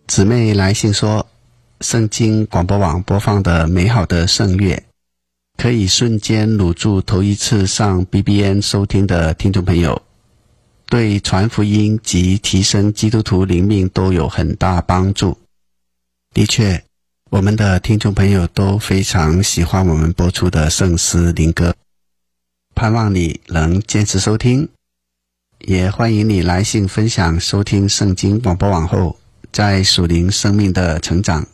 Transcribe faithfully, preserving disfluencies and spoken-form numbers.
姊妹来信说，圣经广播网播放的美好的圣乐，可以瞬间掳住头一次上 B B N 收听的听众朋友，对传福音及提升基督徒灵命都有很大帮助。的确，我们的听众朋友都非常喜欢我们播出的圣诗灵歌，盼望你能坚持收听，也欢迎你来信分享收听圣经广播网后在属灵生命的成长